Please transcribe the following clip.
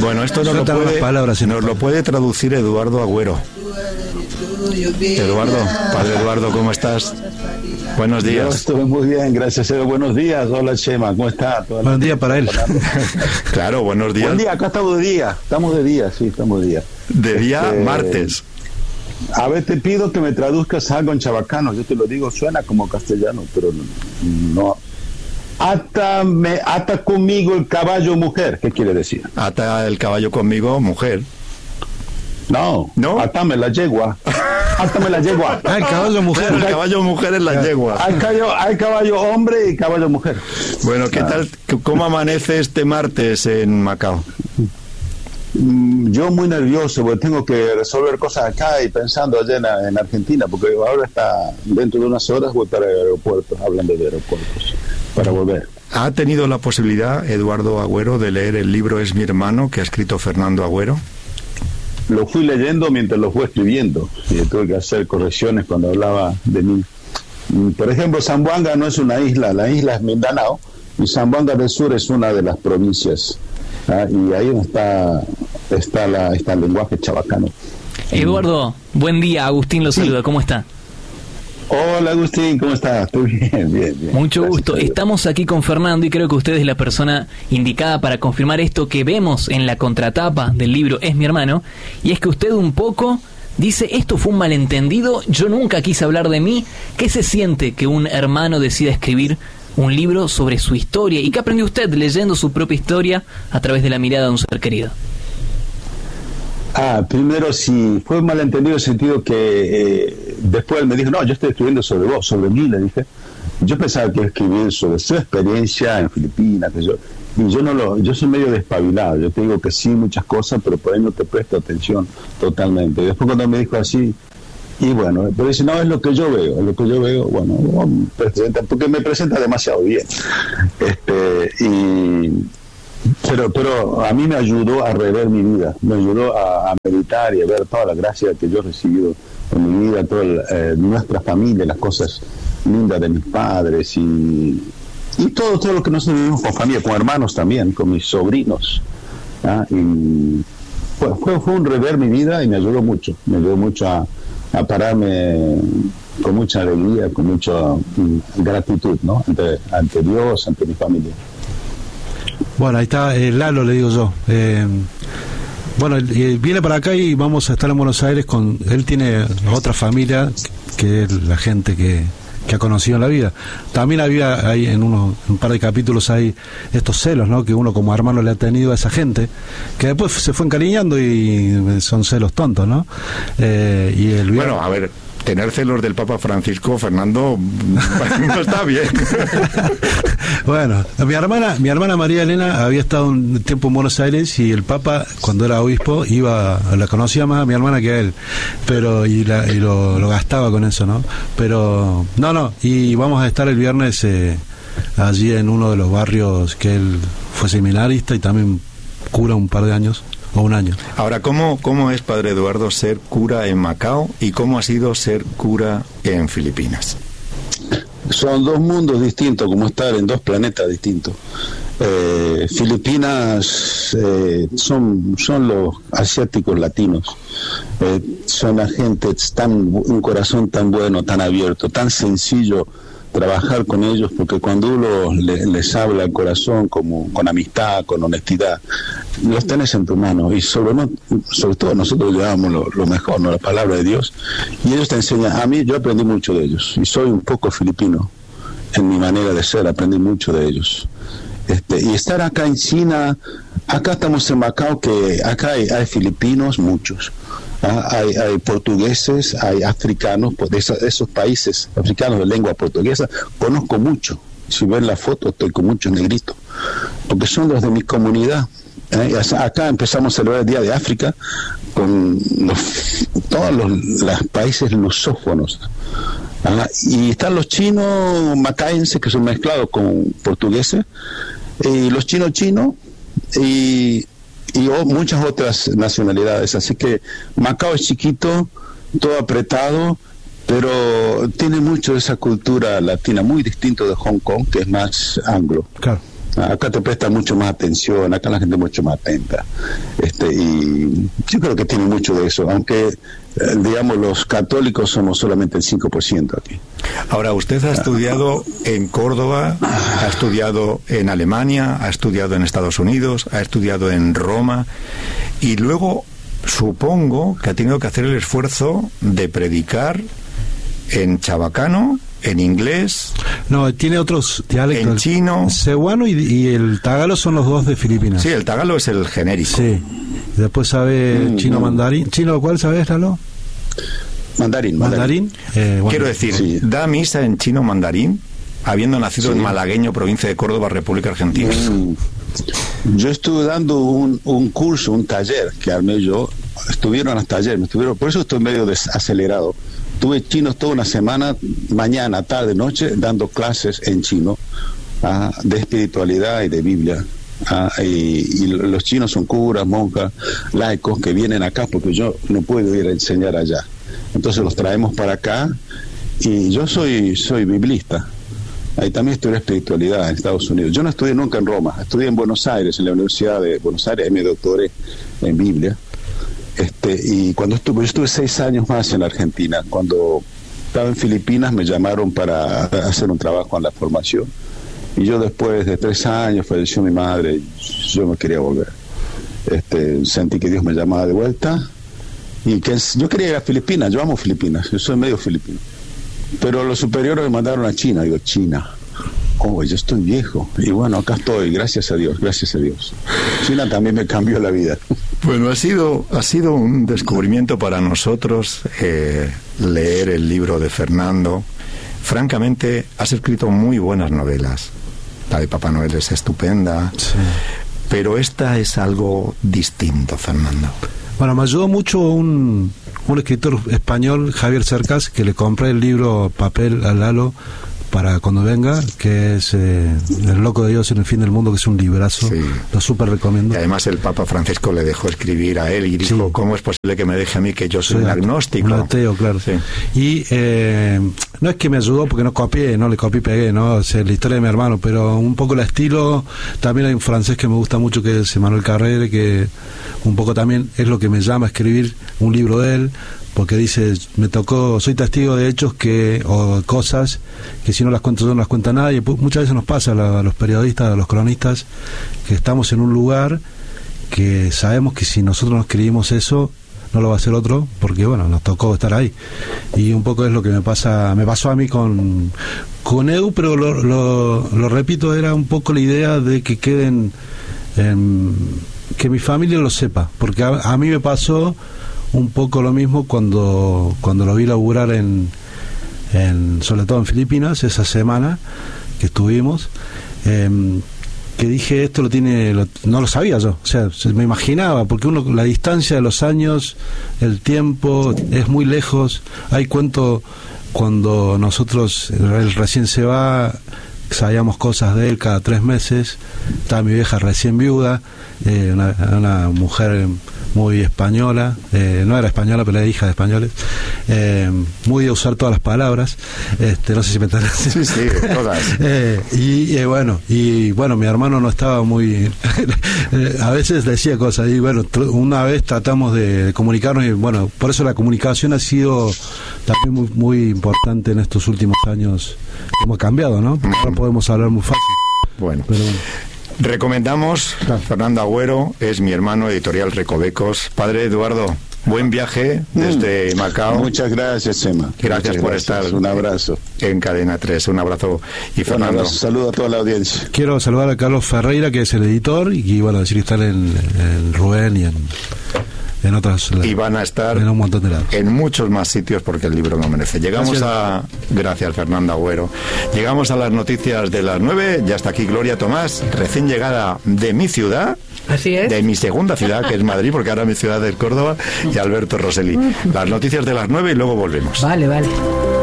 Bueno, esto nos lo puede traducir Eduardo Agüero. Eduardo, padre Eduardo, ¿cómo estás? Buenos días. Yo estoy muy bien, gracias a Dios. Buenos días, hola Chema, ¿cómo está? Buen día para él. Claro, buenos días. Buen día, acá estamos de día, sí, estamos de día. De día, martes. A ver, te pido que me traduzcas algo en chabacano, yo te lo digo, suena como castellano, pero no. Ata conmigo el caballo mujer, ¿qué quiere decir? Ata el caballo conmigo, mujer. No, atame la yegua. Átame la yegua. El caballo mujer. El caballo mujer es la yegua. Hay caballo hombre y caballo mujer. Bueno, ¿qué tal? ¿Cómo amanece este martes en Macao? Yo muy nervioso porque tengo que resolver cosas acá y pensando allá en Argentina, porque ahora dentro de unas horas voy para el aeropuerto, hablando de aeropuertos, para volver. ¿Ha tenido la posibilidad, Eduardo Agüero, de leer el libro Es mi hermano, que ha escrito Fernando Agüero? Lo fui leyendo mientras lo fui escribiendo y tuve que hacer correcciones cuando hablaba de mí. Por ejemplo, Zamboanga no es una isla, la isla es Mindanao y Zamboanga del Sur es una de las provincias. Y ahí está el lenguaje chabacano. Eduardo, buen día, Agustín lo saluda, ¿cómo está? Hola Agustín, ¿cómo estás? Estoy bien. Mucho gusto. Estamos aquí con Fernando y creo que usted es la persona indicada para confirmar esto que vemos en la contratapa del libro Es mi hermano, y es que usted un poco dice, esto fue un malentendido, yo nunca quise hablar de mí. ¿Qué se siente que un hermano decida escribir un libro sobre su historia? ¿Y qué aprendió usted leyendo su propia historia a través de la mirada de un ser querido? Primero, sí, fue un malentendido en el sentido que después él me dijo, no, yo estoy escribiendo sobre vos, sobre mí, le dije. Yo pensaba que escribir sobre su experiencia en Filipinas, y yo soy medio despabilado, yo te digo que sí, muchas cosas, pero por ahí no te presto atención totalmente. Y después cuando me dijo así, y bueno, pero dice, no, es lo que yo veo, bueno, porque me presenta demasiado bien. Pero a mí me ayudó a rever mi vida, me ayudó a meditar y a ver toda la gracia que yo he recibido en mi vida, toda nuestra familia, las cosas lindas de mis padres y todo lo que nosotros vivimos con familia, con hermanos también, con mis sobrinos. Y fue un rever mi vida y me ayudó mucho a pararme con mucha alegría, con mucha gratitud, ¿no? Ante Dios, ante mi familia. Bueno, ahí está Lalo, le digo yo. Bueno, viene para acá y vamos a estar en Buenos Aires él tiene otra familia que es la gente que ha conocido en la vida. También había ahí en un par de capítulos hay estos celos, ¿no? Que uno como hermano le ha tenido a esa gente, que después se fue encariñando y son celos tontos, ¿no? Bueno, a ver, tener celos del Papa Francisco, Fernando, no está bien. Bueno, mi hermana María Elena había estado un tiempo en Buenos Aires y el Papa, cuando era obispo, la conocía más a mi hermana que a él, pero y lo gastaba con eso, ¿no? Pero no, y vamos a estar el viernes allí en uno de los barrios que él fue seminarista y también cura un par de años. O un año. Ahora, ¿cómo es, padre Eduardo, ser cura en Macao y cómo ha sido ser cura en Filipinas? Son dos mundos distintos, como estar en dos planetas distintos. Filipinas son los asiáticos latinos, son la gente un corazón tan bueno, tan abierto, tan sencillo trabajar con ellos, porque cuando uno les habla al corazón con amistad, con honestidad, los tenés en tu mano, y sobre todo nosotros llevamos lo mejor, ¿no? La palabra de Dios, y ellos te enseñan. Yo aprendí mucho de ellos, y soy un poco filipino en mi manera de ser, aprendí mucho de ellos. Y estar acá en China, acá estamos en Macao, que acá hay filipinos, muchos. Hay portugueses, hay africanos, de esos países africanos de lengua portuguesa, conozco mucho. Si ven la foto, estoy con muchos negritos, porque son los de mi comunidad. Acá empezamos a celebrar el Día de África con todos los países lusófonos. Y están los chinos macaenses, que son mezclados con portugueses, y los chinos y muchas otras nacionalidades. Así que Macao es chiquito, todo apretado, pero tiene mucho de esa cultura latina, muy distinto de Hong Kong, que es más anglo. Claro. Acá te presta mucho más atención, acá la gente es mucho más atenta. Y yo creo que tiene mucho de eso, aunque, digamos, los católicos somos solamente el 5% aquí. Ahora, usted ha estudiado en Córdoba, ha estudiado en Alemania, ha estudiado en Estados Unidos, ha estudiado en Roma, y luego supongo que ha tenido que hacer el esfuerzo de predicar en chabacano, en inglés. No, tiene otros dialectos. En chino. Cebuano y el tagalo son los dos de Filipinas. Sí, el tagalo es el genérico. Sí. Después sabe chino mandarín. ¿Chino cuál sabes, Lalo? Mandarín. Bueno. Quiero decir, sí. Da misa en chino mandarín, habiendo nacido en Malagueño, provincia de Córdoba, República Argentina. Yo estuve dando un curso, un taller que armé yo. Estuvieron hasta ayer, por eso estoy medio desacelerado. Tuve chinos toda una semana, mañana, tarde, noche, dando clases en chino de espiritualidad y de Biblia. Y los chinos son curas, monjas, laicos que vienen acá porque yo no puedo ir a enseñar allá. Entonces los traemos para acá y yo soy biblista. Ahí también estudié espiritualidad en Estados Unidos. Yo no estudié nunca en Roma, estudié en Buenos Aires, en la Universidad de Buenos Aires, y me doctoré en Biblia. Y cuando yo estuve 6 años más en Argentina. Cuando estaba en Filipinas me llamaron para hacer un trabajo en la formación. Y yo después de 3 años falleció mi madre y yo me quería volver. Sentí que Dios me llamaba de vuelta y que yo quería ir a Filipinas. Yo amo Filipinas, yo soy medio filipino. Pero los superiores me mandaron a China. Digo, China. Yo estoy viejo. Y bueno, acá estoy, gracias a Dios. China también me cambió la vida. Bueno, ha sido un descubrimiento para nosotros leer el libro de Fernando. Francamente, has escrito muy buenas novelas. La de Papá Noel es estupenda. Sí. Pero esta es algo distinto, Fernando. Bueno, me ayudó mucho un escritor español, Javier Cercas, que le compré el libro papel a Lalo para cuando venga, que es El loco de Dios en el fin del mundo, que es un librazo. Sí. Lo súper recomiendo. Y además el Papa Francisco le dejó escribir a él y dijo, ¿cómo es posible que me deje a mí, que yo soy un agnóstico? Un ateo, claro. Sí. Y no es que me ayudó porque no le copié y pegué, ¿no? O sea, la historia de mi hermano, pero un poco el estilo. También hay un francés que me gusta mucho, que es Emmanuel Carrère, que un poco también es lo que me llama a escribir un libro de él, porque dice, soy testigo de hechos o cosas que si no las cuento yo no las cuenta nadie. Muchas veces nos pasa a los periodistas, a los cronistas, que estamos en un lugar que sabemos que si nosotros no escribimos eso, no lo va a hacer otro, porque bueno, nos tocó estar ahí. Y un poco es lo que me pasó a mí con Edu, pero lo repito, era un poco la idea de que queden, que mi familia lo sepa, porque a mí me pasó un poco lo mismo cuando lo vi laburar sobre todo en Filipinas, esa semana que estuvimos, que dije, esto no lo sabía yo, o sea, me imaginaba, porque la distancia de los años, el tiempo es muy lejos. Hay cuento cuando él recién se va, sabíamos cosas de él cada 3 meses, estaba mi vieja recién viuda, una mujer muy española, no era española, pero era hija de españoles, muy de usar todas las palabras, no sé si me entendés. Sí, todas. Y bueno, mi hermano no estaba muy a veces decía cosas, y bueno, una vez tratamos de comunicarnos, y bueno, por eso la comunicación ha sido también muy, muy importante en estos últimos años, como ha cambiado, ¿no? Porque ahora podemos hablar muy fácil. Bueno. Recomendamos, Fernando Agüero, es mi hermano, editorial Recovecos. Padre Eduardo, buen viaje desde Macao. Muchas gracias, Emma. Gracias por estar. Un abrazo. En Cadena 3. Un abrazo. Y Fernando. Un saludo a toda la audiencia. Quiero saludar a Carlos Ferreira, que es el editor, y bueno, decir que están en Rubén y en otras, y van a estar en un montón de lados, en muchos más sitios, porque el libro lo merece. Gracias, Fernando Agüero. Llegamos a las noticias de las 9. Ya está aquí Gloria Tomás, recién llegada de mi ciudad. Así es. De mi segunda ciudad, que es Madrid, porque ahora mi ciudad es Córdoba, y Alberto Rosselli. Las noticias de las 9 y luego volvemos. Vale.